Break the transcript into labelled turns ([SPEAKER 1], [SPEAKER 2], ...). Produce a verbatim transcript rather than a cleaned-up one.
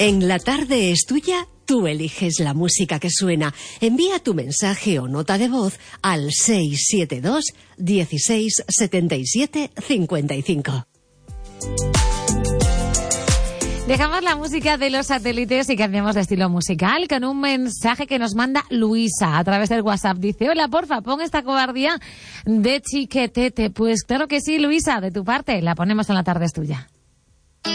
[SPEAKER 1] En La Tarde es Tuya, tú eliges la música que suena. Envía tu mensaje o nota de voz al seis siete dos, dieciséis, setenta y siete, cincuenta y cinco.
[SPEAKER 2] Dejamos la música de los satélites y cambiamos de estilo musical con un mensaje que nos manda Luisa a través del WhatsApp. Dice: hola, porfa, pon esta cobardía de Chiquetete. Pues claro que sí, Luisa, de tu parte, la ponemos en La Tarde es Tuya.